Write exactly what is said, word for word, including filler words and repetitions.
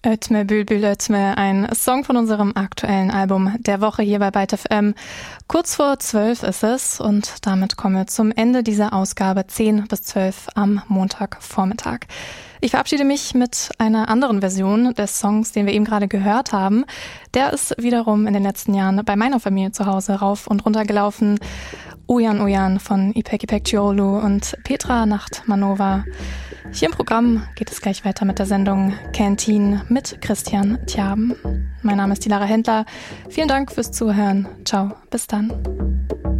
Ötme Bülbül Ötme, ein Song von unserem aktuellen Album der Woche hier bei Byte F M. Kurz vor zwölf ist es und damit kommen wir zum Ende dieser Ausgabe zehn bis zwölf am Montagvormittag. Ich verabschiede mich mit einer anderen Version des Songs, den wir eben gerade gehört haben. Der ist wiederum in den letzten Jahren bei meiner Familie zu Hause rauf und runter gelaufen. Ujan Ujan von Ipek Ipekcioglu und Petra Nacht-Manova. Hier im Programm geht es gleich weiter mit der Sendung Canteen mit Christian Tjaben. Mein Name ist die Lara Händler. Vielen Dank fürs Zuhören. Ciao, bis dann.